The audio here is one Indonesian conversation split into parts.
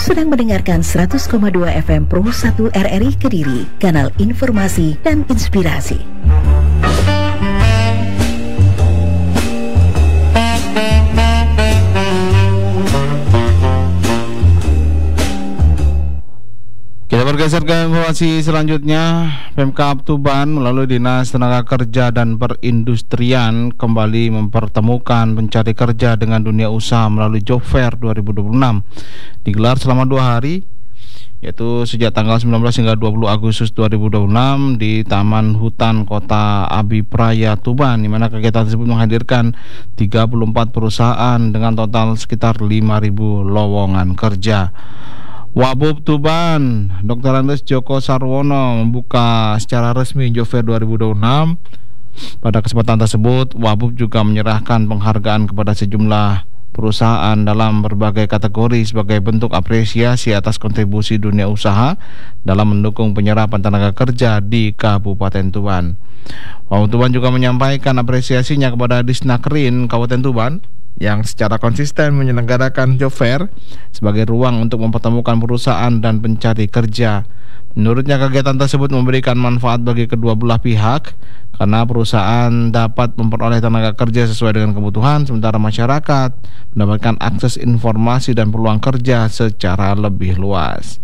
sedang mendengarkan 100,2 FM Pro 1 RRI Kediri, kanal informasi dan inspirasi. Kita bergeser ke informasi selanjutnya. Pemkab Tuban melalui Dinas Tenaga Kerja dan Perindustrian kembali mempertemukan pencari kerja dengan dunia usaha melalui Job Fair 2026. Digelar selama 2 hari, yaitu sejak tanggal 19 hingga 20 Agustus 2026 di Taman Hutan Kota Abipraya Tuban, di mana kegiatan tersebut menghadirkan 34 perusahaan dengan total sekitar 5.000 lowongan kerja. Wabub Tuban, Dr. Andes Joko Sarwono membuka secara resmi Job Fair 2026. Pada kesempatan tersebut, Wabub juga menyerahkan penghargaan kepada sejumlah perusahaan dalam berbagai kategori sebagai bentuk apresiasi atas kontribusi dunia usaha dalam mendukung penyerapan tenaga kerja di Kabupaten Tuban. Wabub Tuban juga menyampaikan apresiasinya kepada Disnakerin Kabupaten Tuban yang secara konsisten menyelenggarakan Job Fair sebagai ruang untuk mempertemukan perusahaan dan pencari kerja. Menurutnya, kegiatan tersebut memberikan manfaat bagi kedua belah pihak karena perusahaan dapat memperoleh tenaga kerja sesuai dengan kebutuhan, sementara masyarakat mendapatkan akses informasi dan peluang kerja secara lebih luas.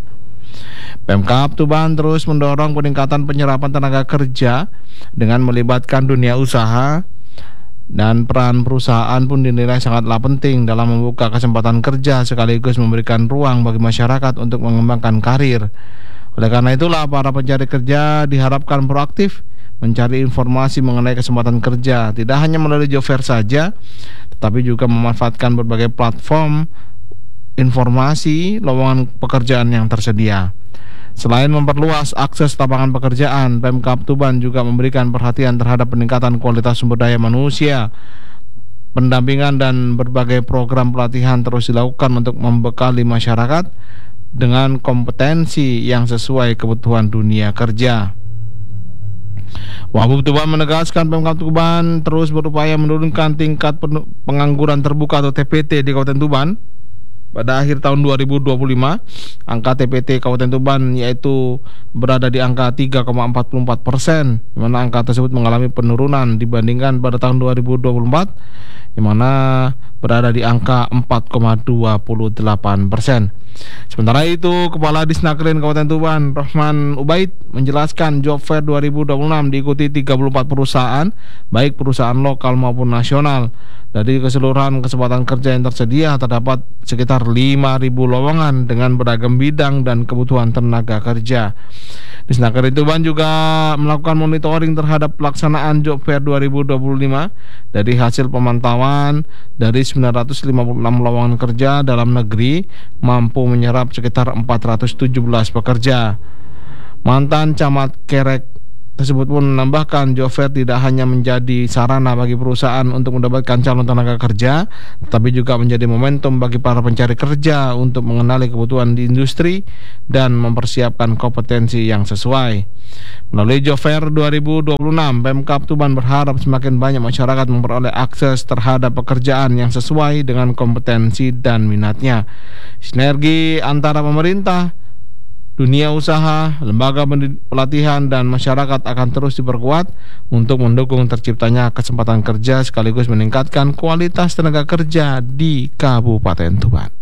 Pemkab Tuban terus mendorong peningkatan penyerapan tenaga kerja dengan melibatkan dunia usaha, dan peran perusahaan pun dinilai sangatlah penting dalam membuka kesempatan kerja sekaligus memberikan ruang bagi masyarakat untuk mengembangkan karir. Oleh karena itulah, para pencari kerja diharapkan proaktif mencari informasi mengenai kesempatan kerja, tidak hanya melalui Job Fair saja, tetapi juga memanfaatkan berbagai platform informasi lowongan pekerjaan yang tersedia. Selain memperluas akses lapangan pekerjaan, Pemkab Tuban juga memberikan perhatian terhadap peningkatan kualitas sumber daya manusia. Pendampingan dan berbagai program pelatihan terus dilakukan untuk membekali masyarakat dengan kompetensi yang sesuai kebutuhan dunia kerja. Wabub Tuban menegaskan Pemkab Tuban terus berupaya menurunkan tingkat pengangguran terbuka atau TPT di Kabupaten Tuban. Pada akhir tahun 2025, angka TPT Kabupaten Tuban yaitu berada di angka 3,44%, di mana angka tersebut mengalami penurunan dibandingkan pada tahun 2024, di mana berada di angka 4,28%. Sementara itu, Kepala Disnakerin Kabupaten Tuban, Rahman Ubaid, menjelaskan Job Fair 2026 diikuti 34 perusahaan, baik perusahaan lokal maupun nasional. Dari keseluruhan kesempatan kerja yang tersedia, terdapat sekitar 5.000 lowongan dengan beragam bidang dan kebutuhan tenaga kerja. Disnakerin Tuban juga melakukan monitoring terhadap pelaksanaan Job Fair 2025. Dari hasil pemantauan, dari 956 lowongan kerja dalam negeri mampu menyerap sekitar 417 pekerja. Mantan Camat Kerek tersebut pun menambahkan, Job Fair tidak hanya menjadi sarana bagi perusahaan untuk mendapatkan calon tenaga kerja, tetapi juga menjadi momentum bagi para pencari kerja untuk mengenali kebutuhan di industri dan mempersiapkan kompetensi yang sesuai. Melalui Job Fair 2026, Pemkab Tuban berharap semakin banyak masyarakat memperoleh akses terhadap pekerjaan yang sesuai dengan kompetensi dan minatnya. Sinergi antara pemerintah, dunia usaha, lembaga pelatihan, dan masyarakat akan terus diperkuat untuk mendukung terciptanya kesempatan kerja sekaligus meningkatkan kualitas tenaga kerja di Kabupaten Tuban.